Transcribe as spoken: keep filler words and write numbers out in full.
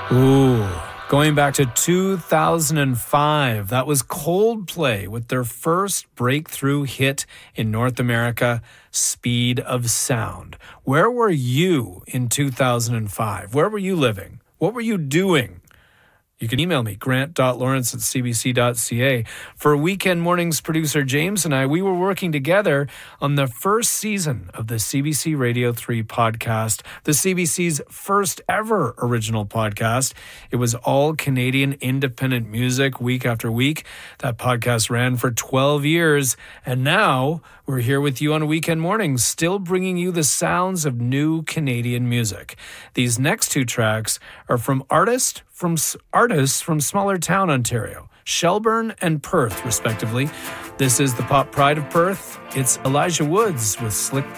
Ooh, going back to two thousand five, that was Coldplay with their first breakthrough hit in North America, Speed of Sound. Where were you in two thousand five? Where were you living? What were you doing? You can email me, grant dot lawrence at c b c dot c a. For Weekend Mornings, producer James and I, we were working together on the first season of the C B C Radio three podcast, the C B C's first ever original podcast. It was all Canadian independent music week after week. That podcast ran for twelve years, and now we're here with you on Weekend Mornings, still bringing you the sounds of new Canadian music. These next two tracks are from artists from artists from smaller town Ontario, Shelburne and Perth, respectively. This is the pop pride of Perth. It's Elijah Woods with Slick